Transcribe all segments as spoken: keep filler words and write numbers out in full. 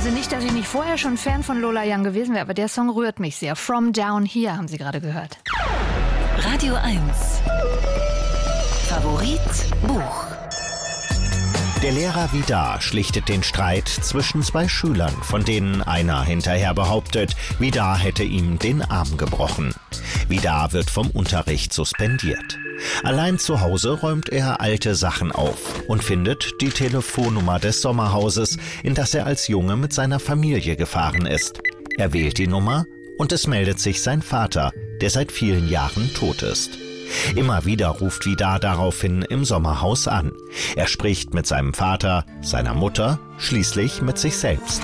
Also nicht, dass ich nicht vorher schon Fan von Lola Young gewesen wäre, aber der Song rührt mich sehr. From Down Here haben Sie gerade gehört. Radio eins. Favorit Buch. Der Lehrer Vidar schlichtet den Streit zwischen zwei Schülern, von denen einer hinterher behauptet, Vidar hätte ihm den Arm gebrochen. Vidar wird vom Unterricht suspendiert. Allein zu Hause räumt er alte Sachen auf und findet die Telefonnummer des Sommerhauses, in das er als Junge mit seiner Familie gefahren ist. Er wählt die Nummer und es meldet sich sein Vater, der seit vielen Jahren tot ist. Immer wieder ruft Vidar daraufhin im Sommerhaus an. Er spricht mit seinem Vater, seiner Mutter, schließlich mit sich selbst.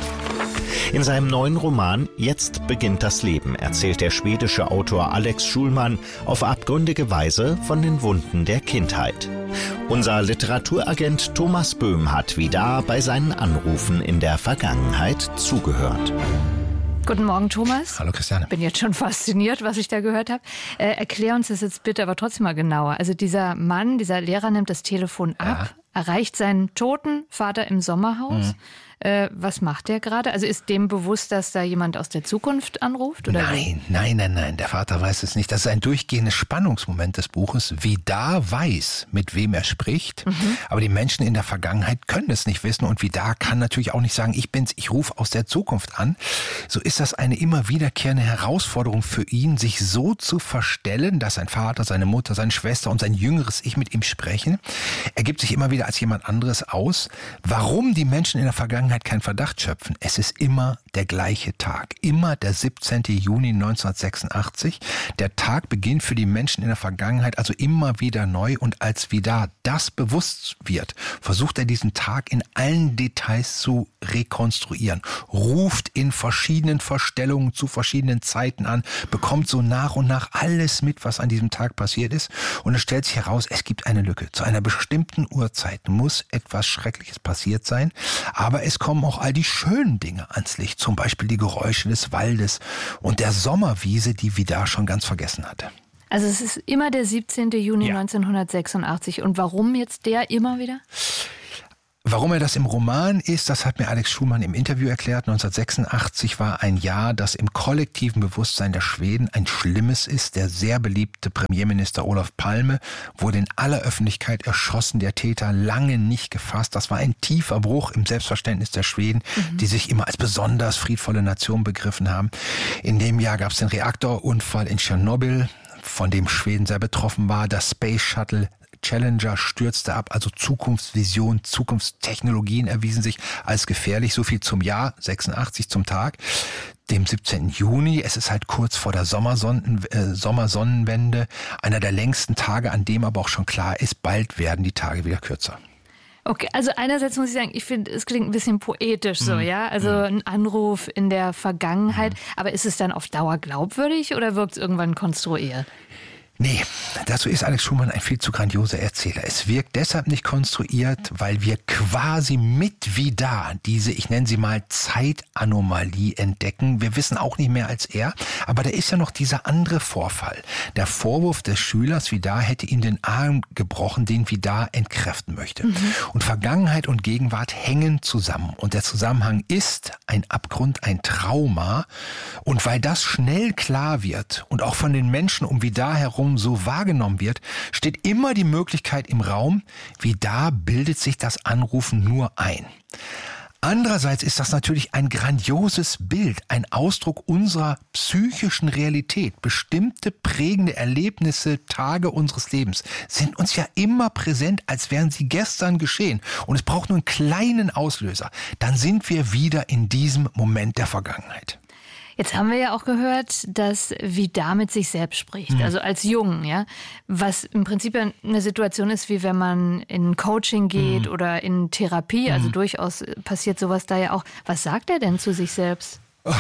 In seinem neuen Roman Jetzt beginnt das Leben erzählt der schwedische Autor Alex Schulman auf abgründige Weise von den Wunden der Kindheit. Unser Literaturagent Thomas Böhm hat Vidar bei seinen Anrufen in der Vergangenheit zugehört. Guten Morgen, Thomas. Hallo, Christiane. Bin jetzt schon fasziniert, was ich da gehört habe. Äh, erklär uns das jetzt bitte aber trotzdem mal genauer. Also dieser Mann, dieser Lehrer nimmt das Telefon ab, ja. erreicht seinen toten Vater im Sommerhaus. Mhm. Äh, was macht der gerade? Also ist dem bewusst, dass da jemand aus der Zukunft anruft? Oder nein, wie? nein, nein, nein. Der Vater weiß es nicht. Das ist ein durchgehendes Spannungsmoment des Buches. Vidar weiß, mit wem er spricht. Mhm. Aber die Menschen in der Vergangenheit können es nicht wissen. Und Vidar kann natürlich auch nicht sagen, ich bin's, ich rufe aus der Zukunft an. So ist das eine immer wiederkehrende Herausforderung für ihn, sich so zu verstellen, dass sein Vater, seine Mutter, seine Schwester und sein jüngeres Ich mit ihm sprechen. Er gibt sich immer wieder als jemand anderes aus. Warum die Menschen in der Vergangenheit keinen Verdacht schöpfen. Es ist immer der gleiche Tag. Immer der siebzehnten Juni neunzehnhundertsechsundachtzig. Der Tag beginnt für die Menschen in der Vergangenheit also immer wieder neu. Und als Vidar das bewusst wird, versucht er diesen Tag in allen Details zu rekonstruieren. Ruft in verschiedenen Verstellungen zu verschiedenen Zeiten an. Bekommt so nach und nach alles mit, was an diesem Tag passiert ist. Und es stellt sich heraus, es gibt eine Lücke. Zu einer bestimmten Uhrzeit muss etwas Schreckliches passiert sein. Aber es kommen auch all die schönen Dinge ans Licht, zum Beispiel die Geräusche des Waldes und der Sommerwiese, die Vidar schon ganz vergessen hatte. Also es ist immer der siebzehnten Juni ja. neunzehnhundertsechsundachtzig. Und warum jetzt der immer wieder? Warum er das im Roman ist, das hat mir Alex Schulman im Interview erklärt. neunzehnhundertsechsundachtzig war ein Jahr, das im kollektiven Bewusstsein der Schweden ein schlimmes ist. Der sehr beliebte Premierminister Olof Palme wurde in aller Öffentlichkeit erschossen, der Täter lange nicht gefasst. Das war ein tiefer Bruch im Selbstverständnis der Schweden, mhm. die sich immer als besonders friedvolle Nation begriffen haben. In dem Jahr gab es den Reaktorunfall in Tschernobyl, von dem Schweden sehr betroffen war. Das Space Shuttle Challenger stürzte ab, also Zukunftsvision, Zukunftstechnologien erwiesen sich als gefährlich. So viel zum Jahr, sechsundachtzig zum Tag, dem siebzehnten Juni. Es ist halt kurz vor der Sommersonnen, äh, Sommersonnenwende, einer der längsten Tage, an dem aber auch schon klar ist, bald werden die Tage wieder kürzer. Okay, also einerseits muss ich sagen, ich finde, es klingt ein bisschen poetisch so, mhm. ja, also ein Anruf in der Vergangenheit. Mhm. Aber ist es dann auf Dauer glaubwürdig oder wirkt es irgendwann konstruiert? Nee, dazu ist Alex Schulman ein viel zu grandioser Erzähler. Es wirkt deshalb nicht konstruiert, weil wir quasi mit Vidar diese, ich nenne sie mal Zeitanomalie entdecken. Wir wissen auch nicht mehr als er, aber da ist ja noch dieser andere Vorfall. Der Vorwurf des Schülers, Vidar hätte ihm den Arm gebrochen, den Vidar entkräften möchte. Mhm. Und Vergangenheit und Gegenwart hängen zusammen. Und der Zusammenhang ist ein Abgrund, ein Trauma. Und weil das schnell klar wird und auch von den Menschen um Vidar herum so wahrgenommen wird, steht immer die Möglichkeit im Raum, Vidar bildet sich das Anrufen nur ein. Andererseits ist das natürlich ein grandioses Bild, ein Ausdruck unserer psychischen Realität. Bestimmte prägende Erlebnisse, Tage unseres Lebens sind uns ja immer präsent, als wären sie gestern geschehen. Und es braucht nur einen kleinen Auslöser. Dann sind wir wieder in diesem Moment der Vergangenheit. Jetzt haben wir ja auch gehört, dass Vidar mit sich selbst spricht, mhm. also als Jungen, ja, was im Prinzip eine Situation ist, wie wenn man in Coaching geht mhm. oder in Therapie, also mhm. durchaus passiert sowas da ja auch. Was sagt er denn zu sich selbst? Oh,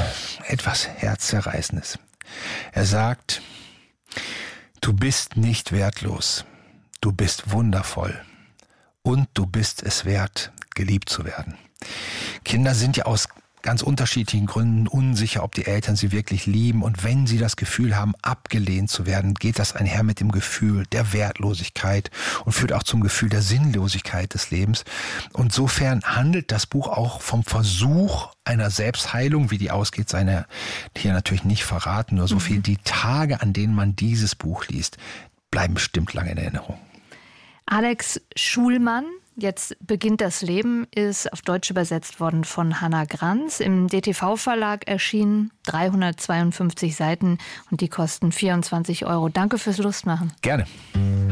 etwas Herzzerreißendes. Er sagt, du bist nicht wertlos, du bist wundervoll und du bist es wert, geliebt zu werden. Kinder sind ja aus ganz unterschiedlichen Gründen unsicher, ob die Eltern sie wirklich lieben. Und wenn sie das Gefühl haben, abgelehnt zu werden, geht das einher mit dem Gefühl der Wertlosigkeit und führt auch zum Gefühl der Sinnlosigkeit des Lebens. Und insofern handelt das Buch auch vom Versuch einer Selbstheilung. Wie die ausgeht, sei hier natürlich nicht verraten. Nur so viel, die Tage, an denen man dieses Buch liest, bleiben bestimmt lange in Erinnerung. Alex Schulmann, Jetzt beginnt das Leben, ist auf Deutsch übersetzt worden von Hannah Granz, im D T V-Verlag erschienen, dreihundertzweiundfünfzig Seiten und die kosten vierundzwanzig Euro. Danke fürs Lustmachen. Gerne.